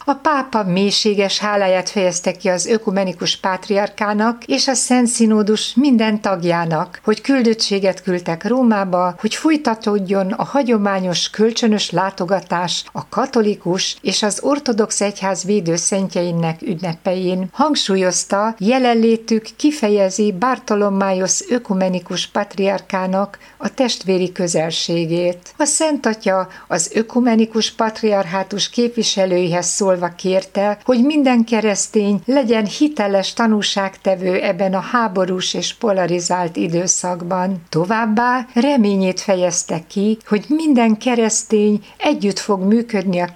A pápa mélységes háláját fejezte ki az ökumenikus pátriárkának és a Szent Színódus minden tagjának, hogy küldöttséget küldtek Rómába, hogy folytatódjon a hagyományos kölcsönös látogatás a katolikus és az ortodox egyház védőszentjeinek ünnepein. Hangsúlyozta, jelenlétük kifejezi Bartolomaios ökumenikus patriárkának a testvéri közelségét. A Szent Atya az ökumenikus patriarhátus képviselőihez szólva kérte, hogy minden keresztény legyen hiteles tanúságtevő ebben a háborús és polarizált időszakban. Továbbá reményét fejezte ki, hogy minden keresztény együtt fog működni a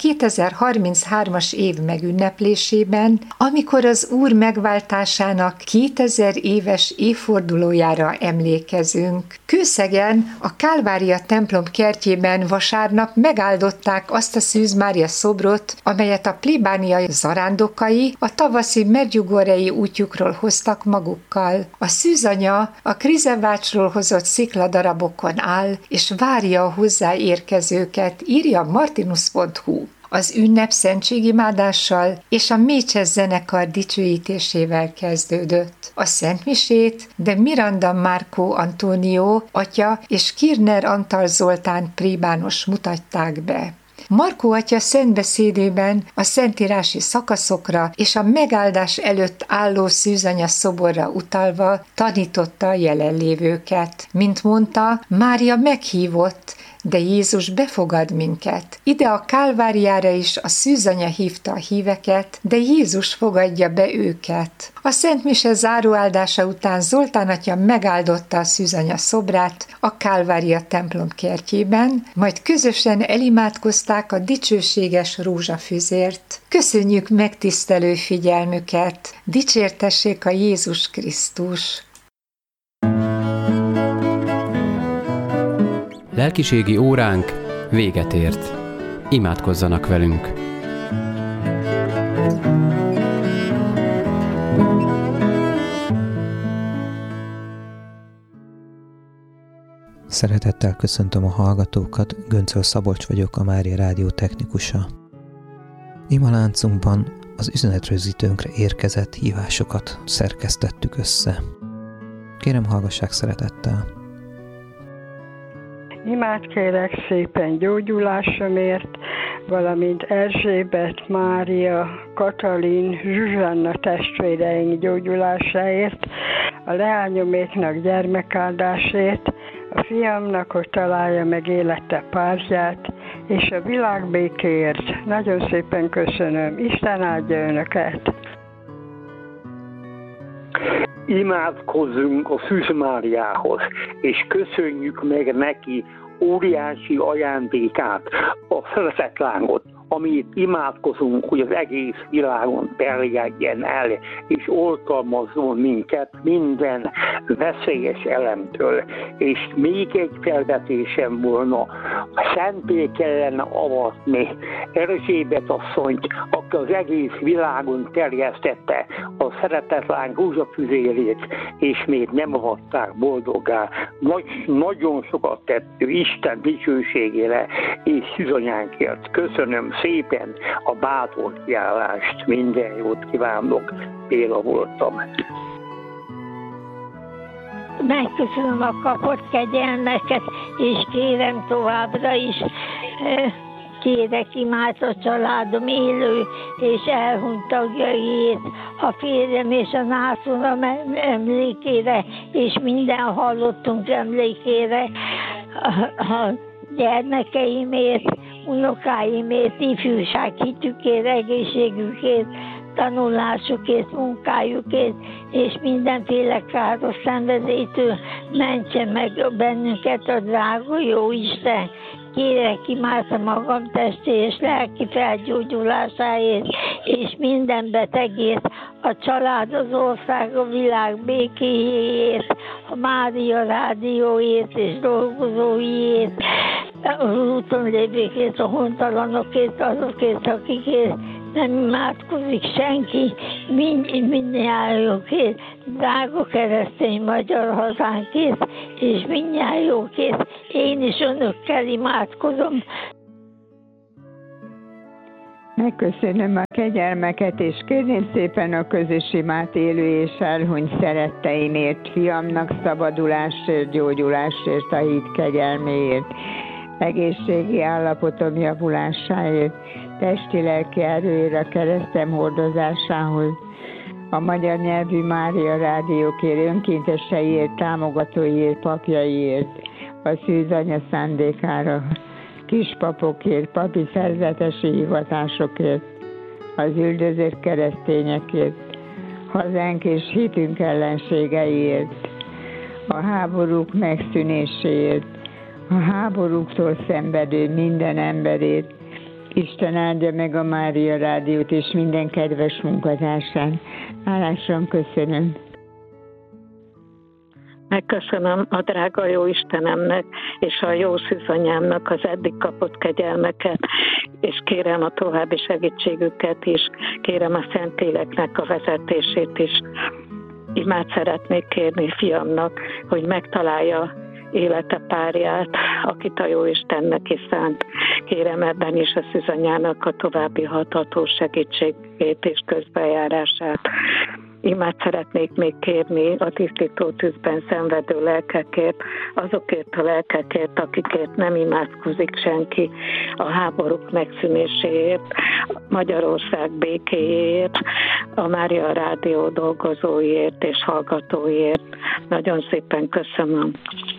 2033-as év megünneplésében, amikor az Úr megváltásának 2000 éves évfordulójára emlékezünk. Kőszegen a Kálvária templom kertjében vasárnap megáldották azt a Szűz Mária szobrot, amelyet a plébániai zarándokai a tavaszi Medjugorjei útjukról hoztak magukkal. A szűzanya a Krizevácsról hozott szikladarabokon áll, és várja a hozzáérkezőket, írja martinus.hu. Az ünnep szentségimádással és a Mécses zenekar dicsőítésével kezdődött. A szentmisét de Miranda Marco Antonio atya és Kirner Antal Zoltán plébános mutatták be. Markó atya szentbeszédében a szentírási szakaszokra és a megáldás előtt álló szűzanya szoborra utalva tanította a jelenlévőket. Mint mondta, Mária meghívott, de Jézus befogad minket. Ide a Kálváriára is a szűzanya hívta a híveket, de Jézus fogadja be őket. A Szent Mise záróáldása után Zoltán atya megáldotta a szűzanya szobrát a Kálvária templom kertjében, majd közösen elimádkozták a dicsőséges rózsafüzért. Köszönjük megtisztelő figyelmüket! Dicsértessék a Jézus Krisztus! Lelkiségi óránk véget ért. Imádkozzanak velünk! Szeretettel köszöntöm a hallgatókat, Göncöl Szabolcs vagyok, a Mária Rádió technikusa. Imaláncunkban az üzenetrögzítőnkre érkezett hívásokat szerkesztettük össze. Kérem, hallgassák szeretettel! Imádkérek szépen gyógyulásomért, valamint Erzsébet, Mária, Katalin, Zsuzsanna testvéreink gyógyulásáért, a leányoméknak gyermekáldásért, a fiamnak, hogy találja meg élete párját, és a világbékéért. Nagyon szépen köszönöm. Isten áldja önöket! Imádkozzunk a Szűz Máriához, és köszönjük meg neki óriási ajándékát, a szeretetlángot, amit imádkozunk, hogy az egész világon terjedjen el, és oltalmazzon minket minden veszélyes elemtől. És még egy felvetésem volna, szenté kellene avatni Erzsébet asszonyt, aki az egész világon terjesztette a szeretetláng rózsafüzérét, és még nem avatták boldoggá. Nagyon sokat tettük Isten dicsőségére és szűzanyánkért. Köszönöm szépen a bátor kiállást, minden jót kívánok, Béla voltam. Megköszönöm a kapott kegyelmeket, és kérem továbbra is, kérek imád a családom élő és elhunyt tagjaiért, a férjem és a nászúram emlékére, és minden hallottunk emlékére, a gyermekeimért, unokáimért, ifjúság hitükért, egészségükért, tanulásukért, munkájukért, és mindenféle káros szenvedélytől mentse meg bennünket a drága jó Isten. Kérek imádta magam testi és lelki felgyógyulásáért, és minden betegért, a család, az ország, a világ békéjéért, a Mária Rádióért és dolgozóiért, az úton lévőkért, a hontalanokért, azokért, akikért nem imádkozik senki, mindnyájókért, drága keresztény magyar hazánkért, és mindnyájókért én is önökkel imádkozom. Megköszönöm a kegyelmeket, és kérném szépen a közös imát élő és elhunyt szeretteimért, fiamnak szabadulásért, gyógyulásért, a hit kegyelméért, egészségi állapotom javulásáért, testi-lelki erőért, a keresztem hordozásához, a magyar nyelvű Mária rádiókért, önkénteseiért, támogatóiért, papjaiért, a szűzanya szándékára, kispapokért, papi szerzetesi hivatásokért, az üldözött keresztényekért, hazánk és hitünk ellenségeiért, a háborúk megszűnéséért, a háborúktól szenvedő minden emberért. Isten áldja meg a Mária rádiót és minden kedves munkatársán. Hálásan köszönöm. Megköszönöm a drága jó Istenemnek és a jó szűzanyámnak az eddig kapott kegyelmeket, és kérem a további segítségüket is, kérem a Szentléleknek a vezetését is. Imát szeretnék kérni fiamnak, hogy megtalálja élete párját, akit a jó Istennek is szánt. Kérem ebben is a szűzanyának a további hatható segítségét és közbejárását. Imát szeretnék még kérni a tisztító tűzben szenvedő lelkekért, azokért a lelkekért, akikért nem imádkozik senki, a háborúk megszűnéséért, Magyarország békéért, a Mária Rádió dolgozóiért és hallgatóiért. Nagyon szépen köszönöm.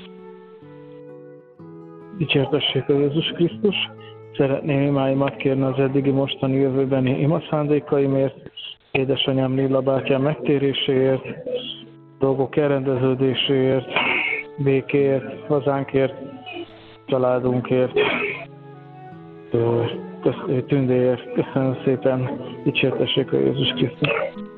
Dicsértessék a Jézus Krisztus! Szeretném imáimat kérni az eddigi mostani jövőbeni imaszándékaimért, édesanyám Lilla bátyám megtéréséért, dolgok elrendeződéséért, békéért, hazánkért, családunkért, tündéért. Köszönöm szépen, dicsértessék a Jézus Krisztus!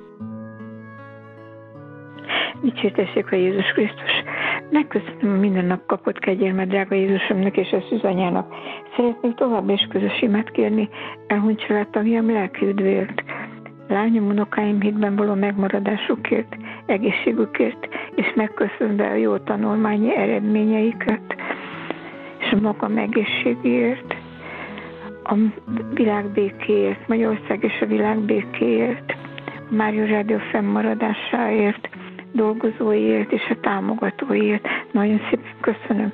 Dicsértessék a Jézus Krisztus! Megköszönöm minden nap kapott kegyelmet, drága Jézusomnak és a szűzanyának. Szeretnék tovább is közös imát kérni elhunyt családtagjam lelki üdvért, lányom, unokáim hitben való megmaradásukért, egészségükért, és megköszönve a jó tanulmányi eredményeiket, és a magam egészségéért, a világ békéért, Magyarország és a világ békéért, a Mária Rádió fennmaradásáért, dolgozóiért és a támogatóiért. Nagyon szépen köszönöm.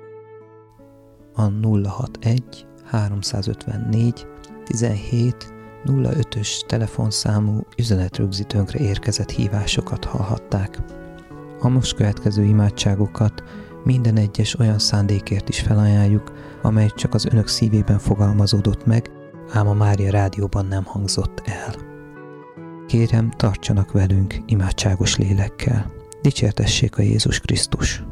A 061 354 17 05-ös telefonszámú üzenetrögzítőnkre érkezett hívásokat hallhatták. A most következő imádságokat minden egyes olyan szándékért is felajánljuk, amely csak az önök szívében fogalmazódott meg, ám a Mária Rádióban nem hangzott el. Kérem, tartsanak velünk imádságos lélekkel. Dicsértessék a Jézus Krisztus!